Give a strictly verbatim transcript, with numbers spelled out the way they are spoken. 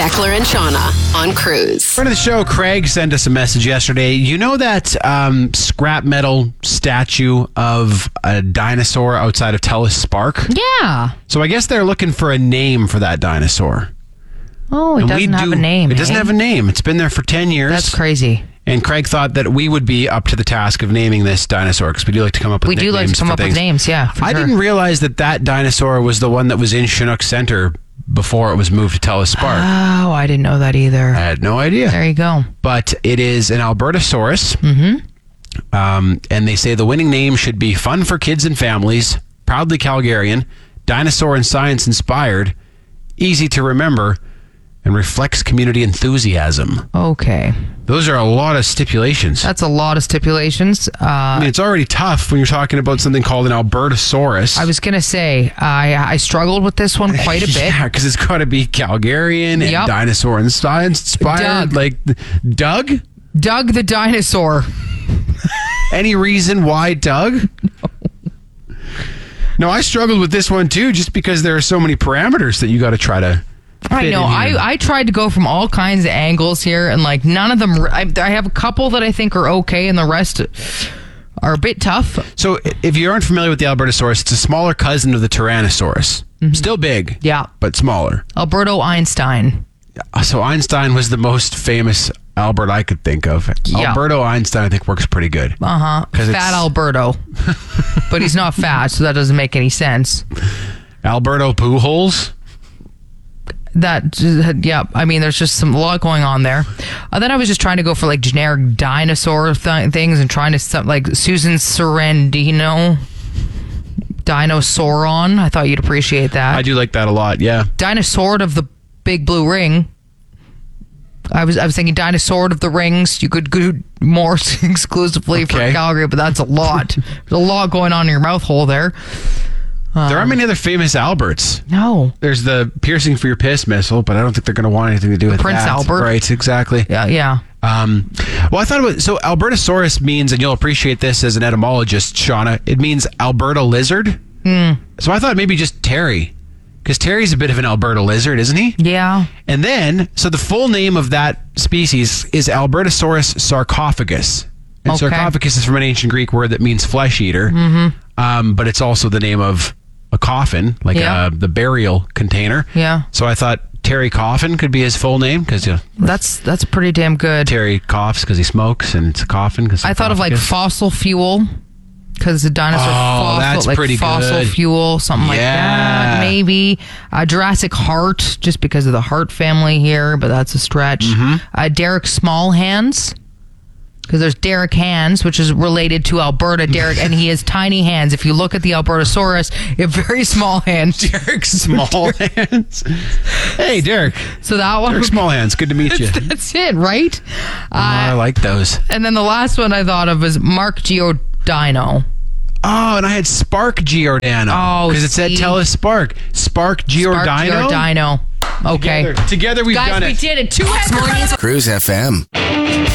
Beckler and Shauna on Cruise. Friend of the show, Craig, sent us a message yesterday. You know that um, scrap metal statue of a dinosaur outside of Telus Spark? Yeah. So I guess they're looking for a name for that dinosaur. Oh, it And doesn't we have do- a name. It doesn't eh? have a name. It's been there for ten years. That's crazy. And Craig thought that we would be up to the task of naming this dinosaur because we do like to come up with We do like to nicknames come for up things. with names, yeah. for I sure. didn't realize that that dinosaur was the one that was in Chinook Center before it was moved to Telus Spark. Oh, I didn't know that either. I had no idea. There you go. But it is an Albertosaurus. Mm-hmm. Um, and they say the winning name should be fun for kids and families, proudly Calgarian, dinosaur and science inspired, easy to remember, and reflects community enthusiasm. Okay. Those are a lot of stipulations. That's a lot of stipulations. Uh, I mean, it's already tough when you're talking about something called an Albertosaurus. I was going to say, I I struggled with this one quite a bit. Yeah, because it's got to be Calgarian and Yep. dinosaur and science inspired. Doug. Like, Doug? Doug the dinosaur. Any reason why Doug? No. No, I struggled with this one too, just because there are so many parameters that you got to try to. I fit know. in here. I, I tried to go from all kinds of angles here, and like none of them. I, I have a couple that I think are okay, and the rest are a bit tough. So, if you aren't familiar with the Albertosaurus, it's a smaller cousin of the Tyrannosaurus. Still big, Yeah. but smaller. Alberto Einstein. So Einstein was the most famous Albert I could think of. Yeah. Alberto Einstein, I think, works pretty good. Uh huh. 'Cause Fat it's- Alberto. But he's not fat, so that doesn't make any sense. Alberto Pujols. That, yeah, I mean, there's just some a lot going on there. Uh, then I was just trying to go for like generic dinosaur th- things and trying to stuff like Susan Sarandino, Dinosauron. I thought you'd appreciate that. I do like that a lot. Yeah. Dinosaur of the Big Blue Ring. I was I was thinking Dinosaur of the Rings. You could do more exclusively for Okay. Calgary, but that's a lot. There's a lot going on in your mouth hole there. There aren't many other famous Alberts. No. There's the piercing for your piss missile, but I don't think they're going to want anything to do with Prince that. Albert. Right, exactly. Yeah, yeah. Um, well, I thought about so Albertosaurus means, and you'll appreciate this as an etymologist, Shauna. It means Alberta lizard. Mm. So I thought maybe just Terry, because Terry's a bit of an Alberta lizard, isn't he? Yeah. And then, so the full name of that species is Albertosaurus sarcophagus. And Okay. sarcophagus is from an ancient Greek word that means flesh eater. Mm-hmm. Um, but it's also the name of a coffin, like Yeah. uh, the burial container. Yeah. So I thought Terry Coffin could be his full name because you know, That's that's pretty damn good. Terry coughs because he smokes, and it's a coffin. Cause I thought of like sarcophagus. fossil fuel because the dinosaur Oh, fossil, that's like pretty fossil good. fuel, something like Yeah. that. Maybe uh, Jurassic Heart, just because of the Heart family here, but that's a stretch. Mm-hmm. Uh, Derek Smallhands. Because there's Derek Hands, which is related to Alberta Derek, and he has tiny hands. If you look at the Albertosaurus, you have very small hands. Derek Smallhands. Hey, Derek. So that one, Derek Smallhands. Good to meet you. that's it, right? Oh, I Uh, like those. and then the last one I thought of was Mark Giordano. Oh, and I had Spark Giordano. Oh, because it said see? tell us Spark. Spark Giordano. Mark Giordano. Okay. Together, together we've Guys, done we it. did it. Two heads. Mornings Cruise F M.